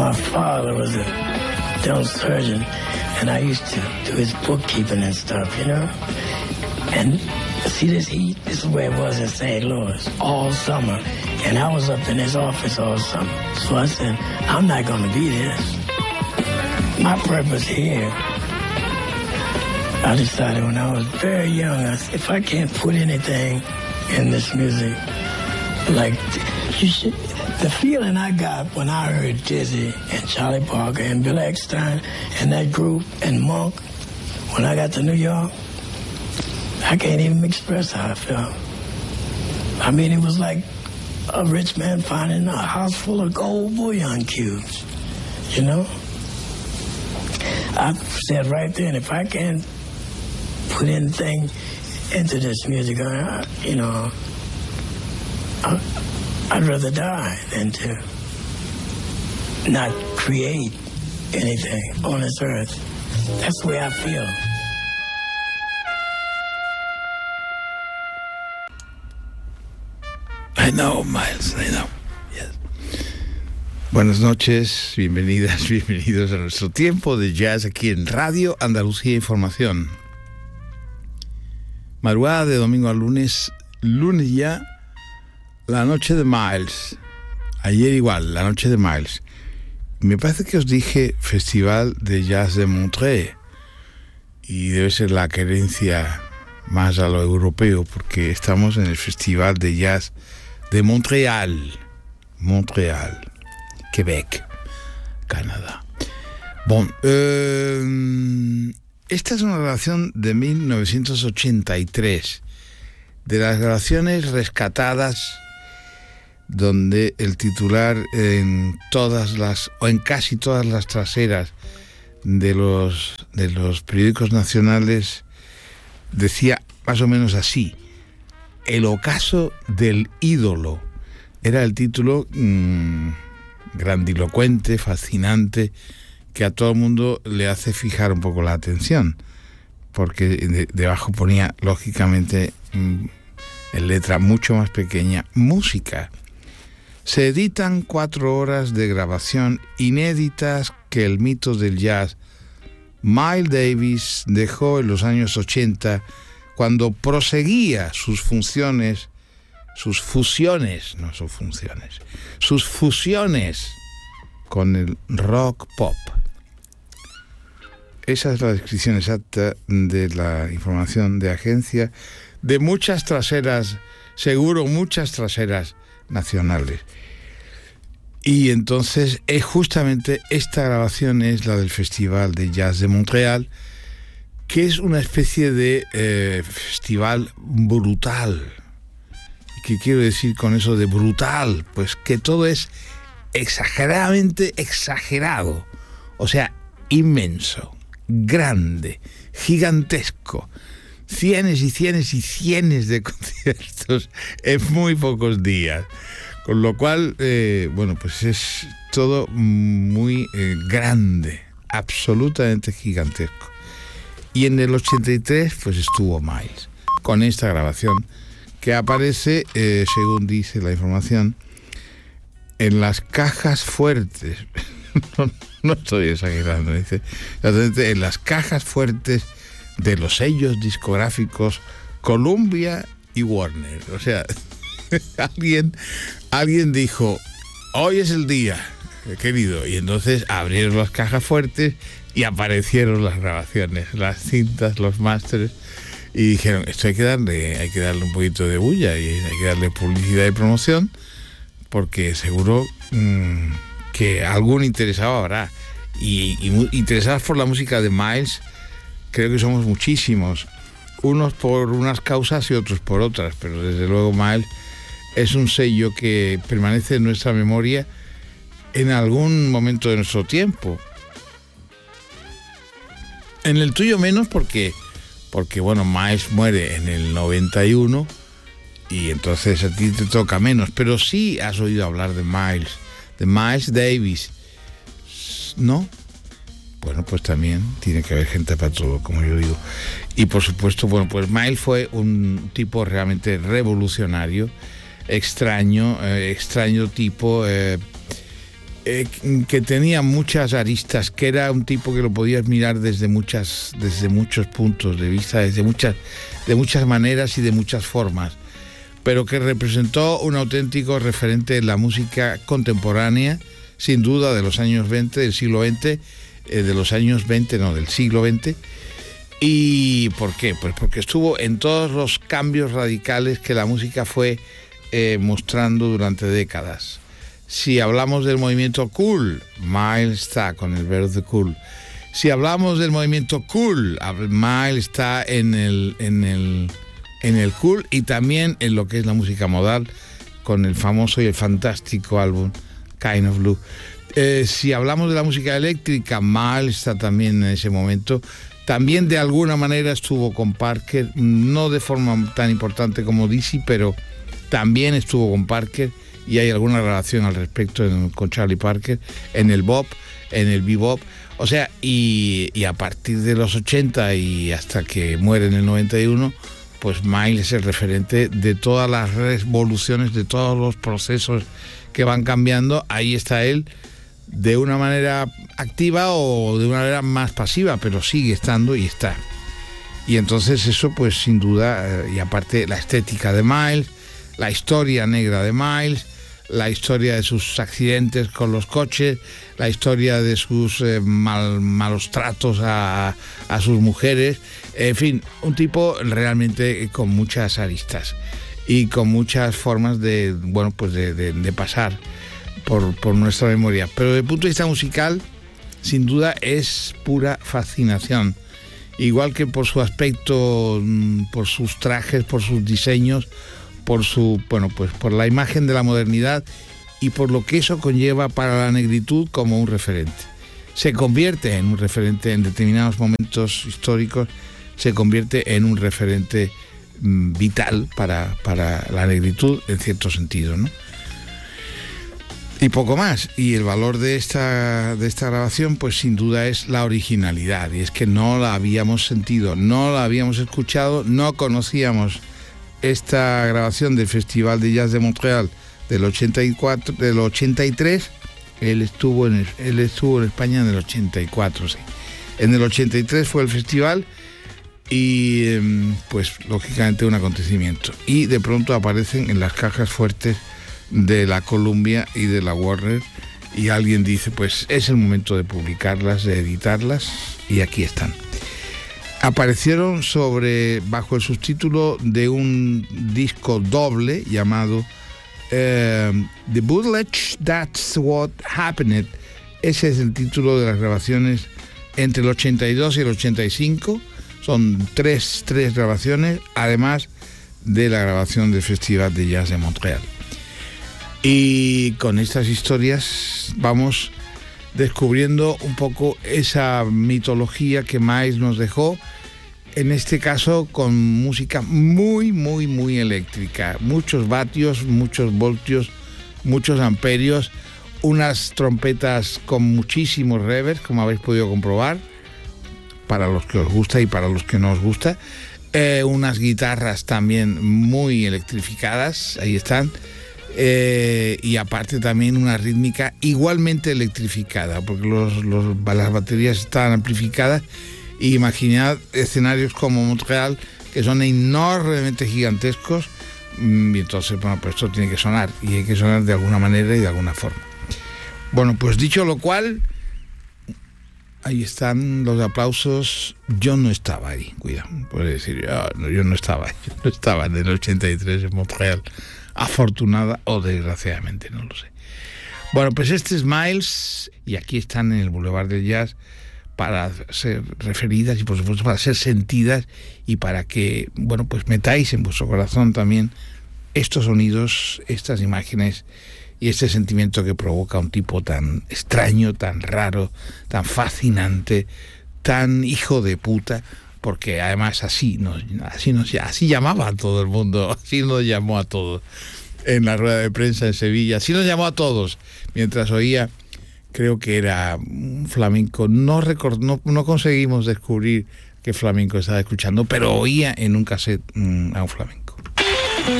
My father was a dental surgeon, and I used to do his bookkeeping and stuff, you know? And see this heat? This is where it was in St. Louis all summer. And I was up in his office all summer. So I said, I'm not going to be this. My purpose here, I decided when I was very young, I said, if I can't put anything in this music, like, you should, the feeling I got when I heard Dizzy and Charlie Parker and Bill Eckstine and that group and Monk, when I got to New York, I can't even express how I felt. I mean, it was like a rich man finding a house full of gold bullion cubes, you know? I said right then, if I can't put anything into this music, you know, I'd rather die than to not create anything on this earth. That's the way I feel. I know, Miles, I know. Yes. Buenas noches, bienvenidas, bienvenidos a nuestro tiempo de jazz aquí en Radio Andalucía Información. Madrugada de domingo a lunes ya, la noche de Miles. Ayer igual, la noche de Miles. Me parece que os dije Festival de Jazz de Montreux. Y debe ser la querencia más a lo europeo, porque estamos en el Festival de Jazz de Montréal, Quebec, Canadá. Bon, esta es una grabación de 1983, de las grabaciones rescatadas, donde el titular en todas las, o en casi todas las traseras de los periódicos nacionales decía más o menos así: El ocaso del ídolo. Era el título grandilocuente, fascinante, que a todo el mundo le hace fijar un poco la atención, porque debajo ponía, lógicamente, en letra mucho más pequeña, música. Se editan 4 horas de grabación inéditas que el mito del jazz Miles Davis dejó en los años 80, cuando proseguía sus fusiones con el rock pop. Esa es la descripción exacta de la información de agencia, de muchas traseras, seguro muchas traseras nacionales. Y entonces justamente esta grabación es la del Festival de Jazz de Montreal, que es una especie de festival brutal. ¿Qué quiero decir con eso de brutal? Pues que todo es exageradamente exagerado, o sea, inmenso, grande, gigantesco. Cienes y cienes y cienes de conciertos en muy pocos días. Con lo cual, bueno, pues es todo muy grande, absolutamente gigantesco. Y en el 83, pues estuvo Miles, con esta grabación, que aparece, según dice la información, en las cajas fuertes. No estoy exagerando, dice, en las cajas fuertes de los sellos discográficos Columbia y Warner. O sea, alguien dijo, hoy es el día, querido, y entonces abrieron las cajas fuertes y aparecieron las grabaciones, las cintas, los másteres, y dijeron, esto hay que darle un poquito de bulla y hay que darle publicidad y promoción, porque seguro que algún interesado habrá, y interesados por la música de Miles creo que somos muchísimos, unos por unas causas y otros por otras, pero desde luego Miles es un sello que permanece en nuestra memoria en algún momento de nuestro tiempo. En el tuyo menos porque bueno, Miles muere en el 91 y entonces a ti te toca menos, pero sí has oído hablar de Miles Davis, ¿no? Bueno, pues también tiene que haber gente para todo, como yo digo. Y por supuesto, bueno, pues Miles fue un tipo realmente revolucionario, extraño tipo, que tenía muchas aristas, que era un tipo que lo podías mirar desde muchos puntos de vista, de muchas maneras y de muchas formas, pero que representó un auténtico referente en la música contemporánea, sin duda de los años 20, del siglo XX, del siglo XX. ¿Y por qué? Pues porque estuvo en todos los cambios radicales que la música fue mostrando durante décadas. Si hablamos del movimiento cool, Miles está con el verde cool. Si hablamos del movimiento cool, Miles está en el cool y también en lo que es la música modal, con el famoso y el fantástico álbum Kind of Blue. Si hablamos de la música eléctrica, Miles está también en ese momento. También de alguna manera estuvo con Parker, no de forma tan importante como Dizzy, pero también estuvo con Parker y hay alguna relación al respecto con Charlie Parker en el bop, en el bebop. O sea, y a partir de los 80 y hasta que muere en el 91, pues Miles es el referente de todas las revoluciones, de todos los procesos que van cambiando. Ahí está él, de una manera activa o de una manera más pasiva, pero sigue estando y está. Y entonces eso, pues sin duda, y aparte la estética de Miles, la historia negra de Miles, la historia de sus accidentes con los coches, la historia de sus malos tratos a sus mujeres, en fin, un tipo realmente con muchas aristas y con muchas formas de pasar por nuestra memoria. Pero desde el punto de vista musical, sin duda es pura fascinación. Igual que por su aspecto, por sus trajes, por sus diseños, por la imagen de la modernidad y por lo que eso conlleva para la negritud como un referente. Se convierte en un referente en determinados momentos históricos, se convierte en un referente vital para la negritud en cierto sentido, ¿no? Y poco más. Y el valor de esta grabación, pues sin duda es la originalidad. Y es que no la habíamos sentido, no la habíamos escuchado, no conocíamos esta grabación del Festival de Jazz de Montreal del 83. Él estuvo en España en el 84, sí. En el 83 fue el festival y pues lógicamente un acontecimiento. Y de pronto aparecen en las cajas fuertes de la Columbia y de la Warner y alguien dice, pues es el momento de publicarlas, de editarlas, y aquí están. Aparecieron bajo el subtítulo de un disco doble llamado The Bootleg, That's What Happened. Ese es el título de las grabaciones entre el 82 y el 85. Son tres grabaciones, además de la grabación del Festival de Jazz de Montreal. Y con estas historias vamos descubriendo un poco esa mitología que Miles nos dejó, en este caso con música muy, muy, muy eléctrica. Muchos vatios, muchos voltios, muchos amperios, unas trompetas con muchísimos reverbs, como habéis podido comprobar, para los que os gusta y para los que no os gusta. Unas guitarras también muy electrificadas, ahí están. Y aparte también una rítmica igualmente electrificada, porque las baterías están amplificadas. Y imaginad escenarios como Montreal, que son enormemente gigantescos, y entonces, pues esto tiene que sonar, y hay que sonar de alguna manera y de alguna forma. Bueno, pues dicho lo cual, ahí están los aplausos. Yo no estaba ahí, cuidado, puedo decir, yo no estaba en el 83 en Montreal. Afortunada o desgraciadamente, no lo sé. Bueno, pues este es Miles, y aquí están en el Boulevard del Jazz para ser referidas y por supuesto para ser sentidas, y para que, pues metáis en vuestro corazón también estos sonidos, estas imágenes y este sentimiento que provoca un tipo tan extraño, tan raro, tan fascinante, tan hijo de puta, porque además así llamaba a todo el mundo, así nos llamó a todos en la rueda de prensa en Sevilla, así nos llamó a todos mientras oía, creo que era un flamenco, no conseguimos descubrir qué flamenco estaba escuchando, pero oía en un cassette a un flamenco.